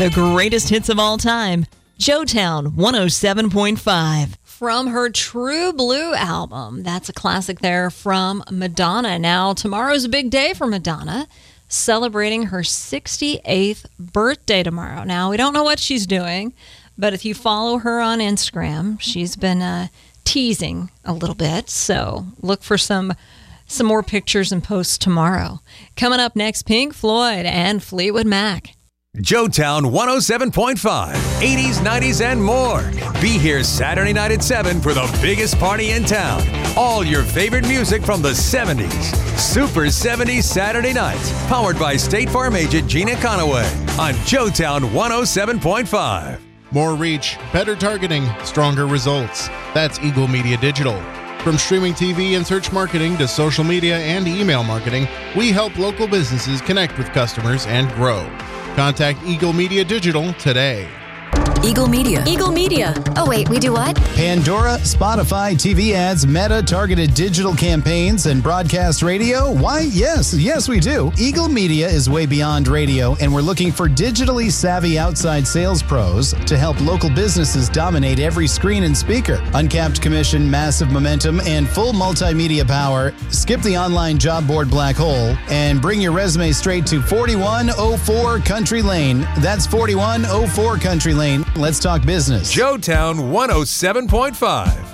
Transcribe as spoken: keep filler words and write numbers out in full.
The greatest hits of all time. Joetown one oh seven point five. From her True Blue album. That's a classic there from Madonna. Now, tomorrow's a big day for Madonna, celebrating her sixty-eighth birthday tomorrow. Now, we don't know what she's doing, but if you follow her on Instagram, she's been uh, teasing a little bit. So look for some some more pictures and posts tomorrow. Coming up next, Pink Floyd and Fleetwood Mac. Joetown one oh seven point five, eighties, nineties, and more. Be here Saturday night at seven for the biggest party in town. All your favorite music from the seventies. Super seventies Saturday nights. Powered by State Farm agent Gina Conaway on Joetown one oh seven point five. More reach, better targeting, stronger results. That's Eagle Media Digital. From streaming T V and search marketing to social media and email marketing, we help local businesses connect with customers and grow. Contact Eagle Media Digital today. Eagle Media. Eagle Media. Oh, wait, we do what? Pandora, Spotify, T V ads, Meta, targeted digital campaigns, and broadcast radio? Why, yes, yes, we do. Eagle Media is way beyond radio, and we're looking for digitally savvy outside sales pros to help local businesses dominate every screen and speaker. Uncapped commission, massive momentum, and full multimedia power. Skip the online job board black hole and bring your resume straight to forty-one oh four Country Lane. That's forty-one oh four Country Lane. Let's talk business. Joetown one oh seven point five.